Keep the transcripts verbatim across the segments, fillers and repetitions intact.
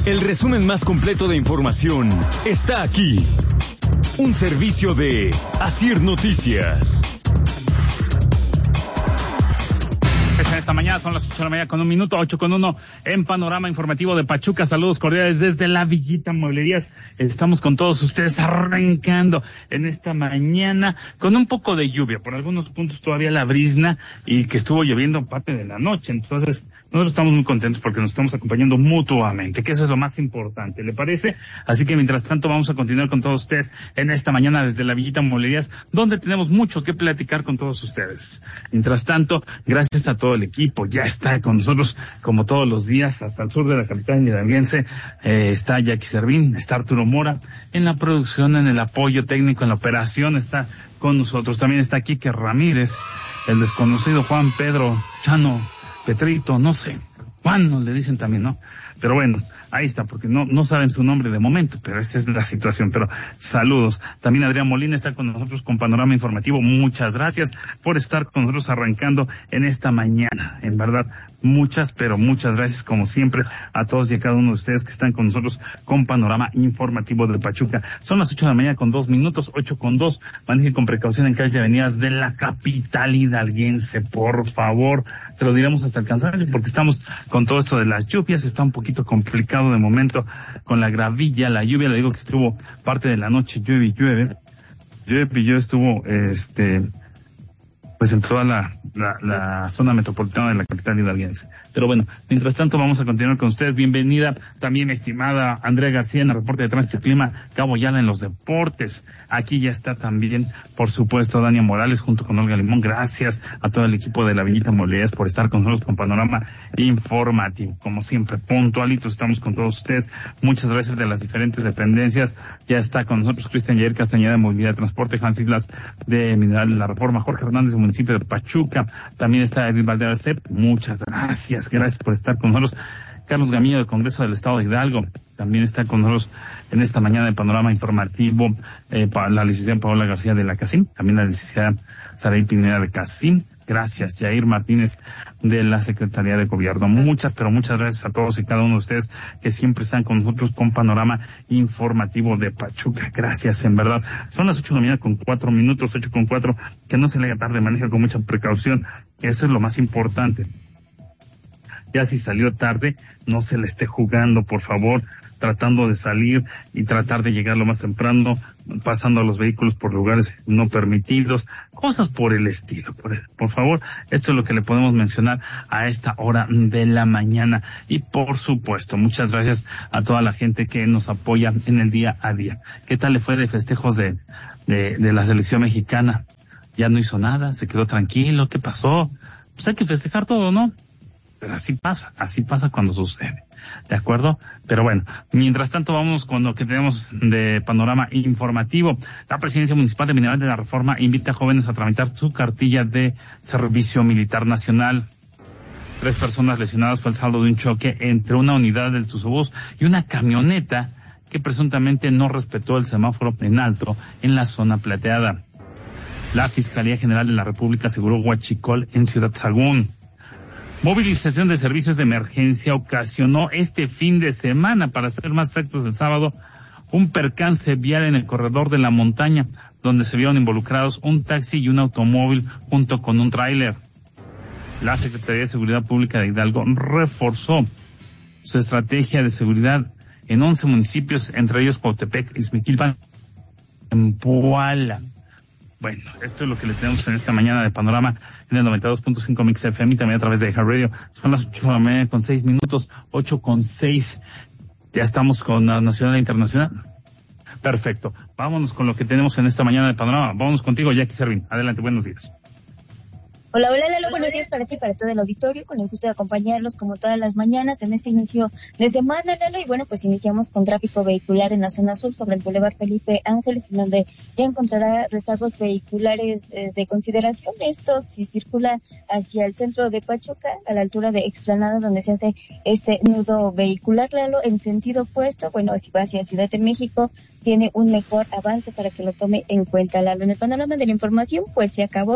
El resumen más completo de información está aquí. Un servicio de Asir Noticias. Esta mañana son las ocho de la mañana con un minuto, ocho con uno en Panorama Informativo de Pachuca. Saludos cordiales desde la Villita Mueblerías. Estamos con todos ustedes arrancando en esta mañana con un poco de lluvia, por algunos puntos todavía la brizna y que estuvo lloviendo parte de la noche. Entonces nosotros estamos muy contentos porque nos estamos acompañando mutuamente, que eso es lo más importante, ¿le parece? Así que mientras tanto vamos a continuar con todos ustedes en esta mañana desde la Villita Mueblerías, donde tenemos mucho que platicar con todos ustedes. Mientras tanto, gracias a todo el equipo, ya está con nosotros como todos los días hasta el sur de la capital hidalguense, eh, está Jackie Servín, está Arturo Mora en la producción, en el apoyo técnico, en la operación, está con nosotros, también está Quique Ramírez, el desconocido Juan Pedro Chano Petrito, no sé, Juan nos le dicen también, ¿no? Pero bueno, ahí está, porque no no saben su nombre de momento, pero esa es la situación. Pero saludos. También Adrián Molina está con nosotros con Panorama Informativo. Muchas gracias por estar con nosotros arrancando en esta mañana. En verdad, muchas, pero muchas gracias como siempre a todos y a cada uno de ustedes que están con nosotros con Panorama Informativo de Pachuca. Son las ocho de la mañana con dos minutos, ocho con dos. Manejen con precaución en calles y avenidas de la capital hidalguense, por favor. Se lo diremos hasta el cansancio porque estamos con todo esto de las lluvias, está un poquito complicado de momento con la gravilla, la lluvia, le digo que estuvo parte de la noche, llueve y llueve, llueve y llueve, estuvo este pues en toda la, la, la zona metropolitana de la capital hidalguense. Pero bueno, mientras tanto vamos a continuar con ustedes. Bienvenida también, estimada Andrea García, en el reporte de Tránsito y Clima, Cabo Yala en los deportes. Aquí ya está también, por supuesto, Dania Morales junto con Olga Limón. Gracias a todo el equipo de la Villita Mueblerías por estar con nosotros con Panorama Informativo. Como siempre, puntualitos estamos con todos ustedes. Muchas gracias de las diferentes dependencias. Ya está con nosotros Cristian Yair Castañeda de Movilidad de Transporte, Hans Islas de Mineral La Reforma, Jorge Hernández de Municipio de Pachuca. También está Edith Valderas C E P. Muchas gracias. Gracias por estar con nosotros. Carlos Gamillo del Congreso del Estado de Hidalgo también está con nosotros en esta mañana de Panorama Informativo. Eh, la licenciada Paola García de la CACIM, también la licenciada Saraí Pineda de CACIM. Gracias, Jair Martínez de la Secretaría de Gobierno. Muchas, pero muchas gracias a todos y cada uno de ustedes que siempre están con nosotros con Panorama Informativo de Pachuca. Gracias, en verdad. Son las ocho de la mañana con cuatro minutos, ocho con cuatro. Que no se le haga tarde, maneja con mucha precaución. Eso es lo más importante. Ya si salió tarde, no se le esté jugando, por favor, tratando de salir y tratar de llegar lo más temprano, pasando a los vehículos por lugares no permitidos, cosas por el estilo. Por, por favor, esto es lo que le podemos mencionar a esta hora de la mañana. Y por supuesto, muchas gracias a toda la gente que nos apoya en el día a día. ¿Qué tal le fue de festejos de, de, de la selección mexicana? Ya no hizo nada, se quedó tranquilo, ¿qué pasó? Pues hay que festejar todo, ¿no? Pero así pasa, así pasa cuando sucede, ¿de acuerdo? Pero bueno, mientras tanto vamos con lo que tenemos de Panorama Informativo. La Presidencia Municipal de Mineral de la Reforma invita a jóvenes a tramitar su cartilla de servicio militar nacional. Tres personas lesionadas fue el saldo de un choque entre una unidad del Tuzobús y una camioneta que presuntamente no respetó el semáforo en alto en la zona plateada. La Fiscalía General de la República aseguró huachicol en Ciudad Sagún. Movilización de servicios de emergencia ocasionó este fin de semana, para ser más exactos el sábado, un percance vial en el corredor de la montaña, donde se vieron involucrados un taxi y un automóvil junto con un tráiler. La Secretaría de Seguridad Pública de Hidalgo reforzó su estrategia de seguridad en once municipios, entre ellos Cuautepec, Ixmiquilpan, en Puala. Bueno, esto es lo que le tenemos en esta mañana de Panorama en el noventa y dos punto cinco Mix F M y también a través de Hard Radio. Son las ocho de la mañana con seis minutos, ocho con seis. Ya estamos con la nacional e internacional. Perfecto. Vámonos con lo que tenemos en esta mañana de Panorama. Vámonos contigo, Jackie Servín. Adelante, buenos días. Hola, hola Lalo, buenos días para ti y para todo el auditorio, con el gusto de acompañarlos como todas las mañanas en este inicio de semana, Lalo, y bueno, pues iniciamos con tráfico vehicular en la zona sur sobre el Boulevard Felipe Ángeles, en donde ya encontrará rezagos vehiculares eh, de consideración. Esto si circula hacia el centro de Pachuca, a la altura de Explanada, donde se hace este nudo vehicular, Lalo, en sentido opuesto, bueno, si va hacia Ciudad de México, tiene un mejor avance para que lo tome en cuenta, Lalo. En el panorama de la información, pues se acabó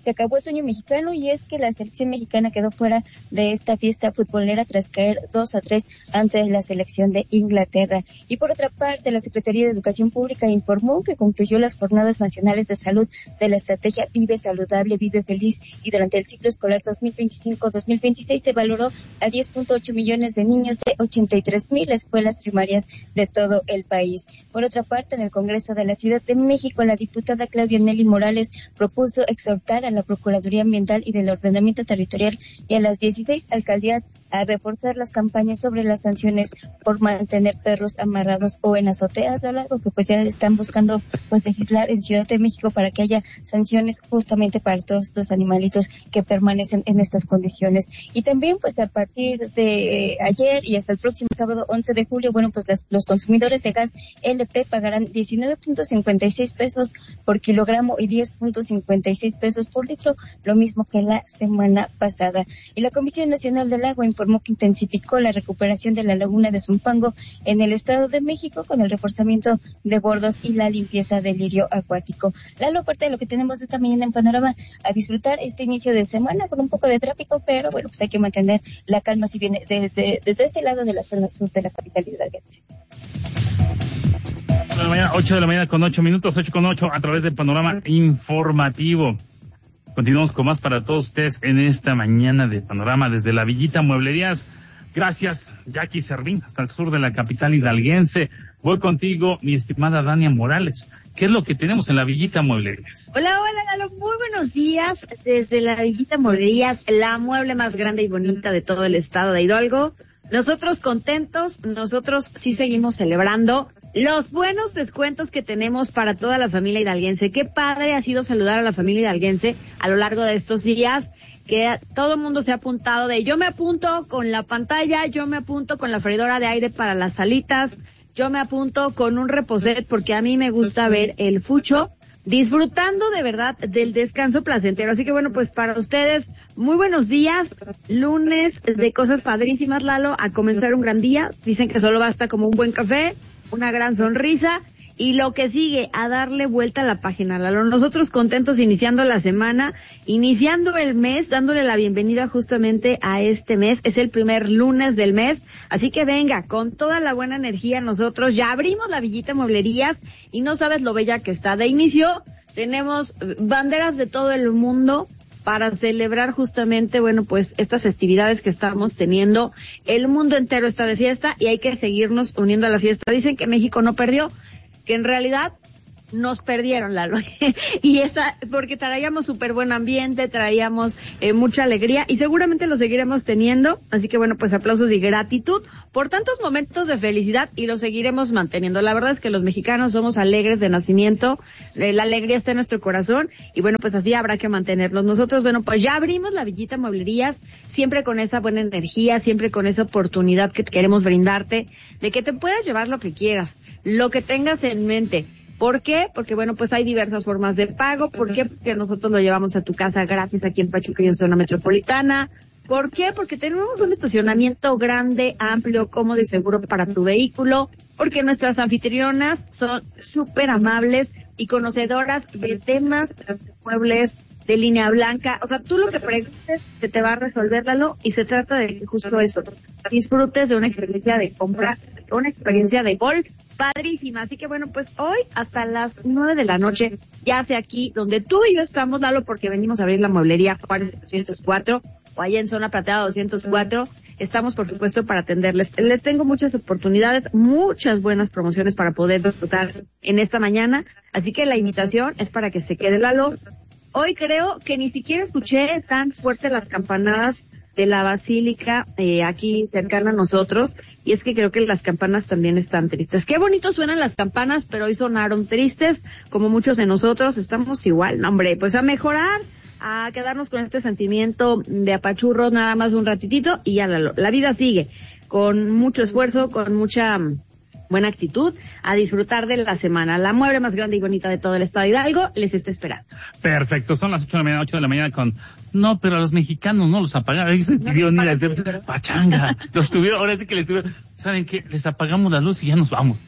se acabó el sueño mexicano, y es que la selección mexicana quedó fuera de esta fiesta futbolera tras caer dos a tres ante la selección de Inglaterra. Y por otra parte, la Secretaría de Educación Pública informó que concluyó las jornadas nacionales de salud de la estrategia Vive Saludable, Vive Feliz, y durante el ciclo escolar dos mil veinticinco dos mil veintiséis se valoró a diez punto ocho millones de niños de ochenta y tres mil escuelas primarias de todo el país. Por otra parte, en el Congreso de la Ciudad de México, la diputada Claudia Nelly Morales propuso exhortar a la Procuraduría Ambiental y del Ordenamiento Territorial y a las dieciséis alcaldías a reforzar las campañas sobre las sanciones por mantener perros amarrados o en azoteas, algo que pues ya están buscando pues legislar en Ciudad de México para que haya sanciones justamente para todos estos animalitos que permanecen en estas condiciones. Y también pues a partir de eh, ayer y hasta el próximo sábado once de julio, bueno pues las, los consumidores de gas L P pagarán diecinueve punto cincuenta y seis pesos por kilogramo y diez punto cincuenta y seis pesos por litro, lo mismo que la semana pasada. Y la Comisión Nacional del Agua informó que intensificó la recuperación de la laguna de Zumpango en el Estado de México con el reforzamiento de bordos y la limpieza del lirio acuático. Lalo, parte de lo que tenemos esta mañana en Panorama, a disfrutar este inicio de semana con un poco de tráfico, pero bueno, pues hay que mantener la calma si viene desde, desde este lado de la zona sur de la capital hidalguense. ocho de la mañana con ocho minutos, ocho con ocho a través del Panorama Informativo. Continuamos con más para todos ustedes en esta mañana de Panorama desde la Villita Mueblerías. Gracias, Jackie Servín, hasta el sur de la capital hidalguense. Voy contigo, mi estimada Dania Morales. ¿Qué es lo que tenemos en la Villita Mueblerías? Hola, hola, Lalo. Muy buenos días desde la Villita Mueblerías, la mueble más grande y bonita de todo el estado de Hidalgo. Nosotros contentos, nosotros sí seguimos celebrando los buenos descuentos que tenemos para toda la familia hidalguense. Qué padre ha sido saludar a la familia hidalguense a lo largo de estos días, que todo el mundo se ha apuntado de yo me apunto con la pantalla, yo me apunto con la freidora de aire para las salitas, yo me apunto con un reposet porque a mí me gusta ver el fucho, disfrutando de verdad del descanso placentero. Así que bueno, pues para ustedes, muy buenos días, lunes de cosas padrísimas, Lalo, a comenzar un gran día. Dicen que solo basta como un buen café, una gran sonrisa y lo que sigue, a darle vuelta a la página, Lalo. Nosotros contentos iniciando la semana, iniciando el mes, dándole la bienvenida justamente a este mes. Es el primer lunes del mes, así que venga, con toda la buena energía nosotros ya abrimos la Villita Mueblerías y no sabes lo bella que está. De inicio tenemos banderas de todo el mundo para celebrar justamente, bueno, pues estas festividades que estamos teniendo. El mundo entero está de fiesta y hay que seguirnos uniendo a la fiesta. Dicen que México no perdió, que en realidad nos perdieron, Lalo. Y esa, porque traíamos súper buen ambiente, traíamos eh, mucha alegría y seguramente lo seguiremos teniendo. Así que bueno, pues aplausos y gratitud por tantos momentos de felicidad y lo seguiremos manteniendo. La verdad es que los mexicanos somos alegres de nacimiento, eh, la alegría está en nuestro corazón y bueno, pues así habrá que mantenerlos. Nosotros, bueno, pues ya abrimos la Villita Mueblerías, siempre con esa buena energía, siempre con esa oportunidad que queremos brindarte de que te puedas llevar lo que quieras, lo que tengas en mente. ¿Por qué? Porque, bueno, pues hay diversas formas de pago. ¿Por qué? Porque nosotros lo llevamos a tu casa gratis aquí en Pachuca y en zona metropolitana. ¿Por qué? Porque tenemos un estacionamiento grande, amplio, cómodo y seguro para tu vehículo. Porque nuestras anfitrionas son súper amables y conocedoras de temas de muebles, de línea blanca. O sea, tú lo que preguntes se te va a resolver, Lalo, y se trata de justo eso. Disfrutes de una experiencia de compra, una experiencia de golf padrísima. Así que bueno, pues hoy hasta las nueve de la noche, ya sea aquí donde tú y yo estamos, Lalo, porque venimos a abrir la mueblería Juárez doscientos cuatro o allá en zona Plateada doscientos cuatro. Estamos, por supuesto, para atenderles. Les tengo muchas oportunidades, muchas buenas promociones para poder disfrutar en esta mañana. Así que la invitación es para que se quede, Lalo. Hoy creo que ni siquiera escuché tan fuerte las campanadas de la basílica eh, aquí cercana a nosotros, y es que creo que las campanas también están tristes. Qué bonito suenan las campanas, pero hoy sonaron tristes, como muchos de nosotros. Estamos igual, no, hombre, pues a mejorar, a quedarnos con este sentimiento de apachurros nada más un ratitito y ya la, la vida sigue, con mucho esfuerzo, con mucha buena actitud, a disfrutar de la semana. La mueble más grande y bonita de todo el estado de Hidalgo les está esperando. Perfecto, son las ocho de la mañana, ocho de la mañana con... No, pero a los mexicanos no los apagaron, ellos no pidieron ir a hacer pachanga. Los tuvieron, ahora sí que les tuvieron... ¿Saben qué? Les apagamos la luz y ya nos vamos.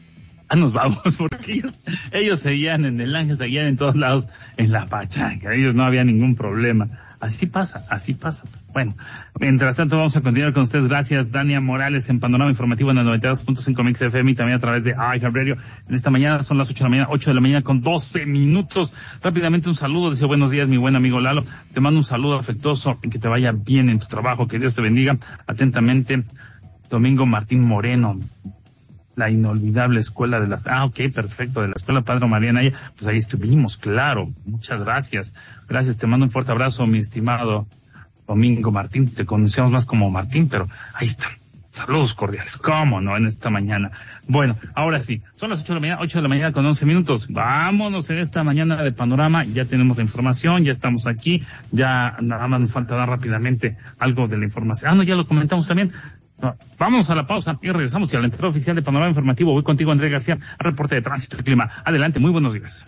ya nos vamos, porque ellos, ellos seguían en el Ángel, seguían en todos lados en la pachanga, ellos no había ningún problema. Así pasa, así pasa. Bueno, mientras tanto vamos a continuar con ustedes. Gracias, Dania Morales, en Panorama Informativo en el noventa y dos punto cinco Mix F M y también a través de iHeartRadio. En esta mañana son las ocho de la mañana, ocho de la mañana con doce minutos. Rápidamente un saludo, dice buenos días mi buen amigo Lalo. Te mando un saludo afectuoso y que te vaya bien en tu trabajo, que Dios te bendiga. Atentamente, Domingo Martín Moreno. La inolvidable escuela de la... Ah, ok, perfecto, de la escuela Padre María Naya. Pues ahí estuvimos, claro. Muchas gracias. Gracias, te mando un fuerte abrazo, mi estimado Domingo Martín. Te conocemos más como Martín, pero ahí está. Saludos cordiales. ¿Cómo no? En esta mañana. Bueno, ahora sí. Son las ocho de la mañana, ocho de la mañana con once minutos. Vámonos en esta mañana de Panorama. Ya tenemos la información, ya estamos aquí. Ya nada más nos falta dar rápidamente algo de la información. Ah, no, ya lo comentamos también. No, vamos a la pausa y regresamos y a la entrada oficial de Panorama Informativo. Voy contigo, Andrés García, al reporte de tránsito y clima. Adelante, muy buenos días.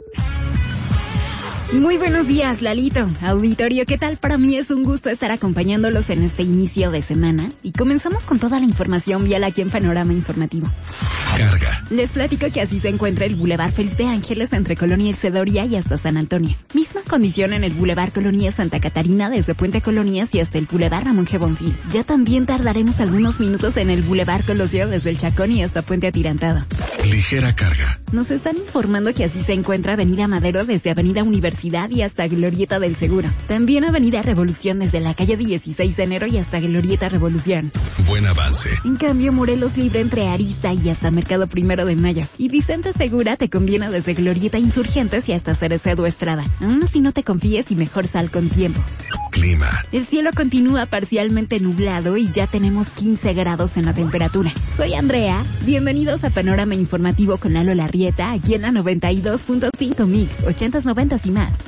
Muy buenos días, Lalito. Auditorio, ¿qué tal? Para mí es un gusto estar acompañándolos en este inicio de semana y comenzamos con toda la información vial aquí en Panorama Informativo. Carga. Les platico que así se encuentra el Boulevard Felipe Ángeles entre Colonia El Cedoria y hasta San Antonio. Misma condición en el Boulevard Colonia Santa Catarina desde Puente Colonias y hasta el Boulevard Ramón G. Bonfil. Ya también tardaremos algunos minutos en el Boulevard Colosio desde el Chacón y hasta Puente Atirantado. Ligera carga. Nos están informando que así se encuentra Avenida Madero desde Avenida Universidad y hasta Glorieta del Seguro. También Avenida Revolución desde la calle dieciséis de enero y hasta Glorieta Revolución. Buen avance. En cambio, Morelos libre entre Arista y hasta Mercado Primero de Mayo. Y Vicente Segura te conviene desde Glorieta Insurgentes y hasta Cerecedo Estrada. Aún así no te confíes y mejor sal con tiempo. Clima. El cielo continúa parcialmente nublado y ya tenemos quince grados en la temperatura. Soy Andrea. Bienvenidos a Panorama Informativo con Lalo Larrieta, aquí en la noventa y dos punto cinco Mix, ochentas, noventas y más.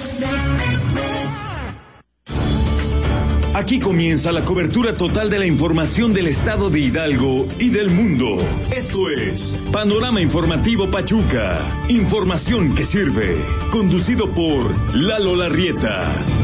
Aquí comienza la cobertura total de la información del estado de Hidalgo y del mundo. Esto es Panorama Informativo Pachuca. Información que sirve. Conducido por Lalo Larrieta.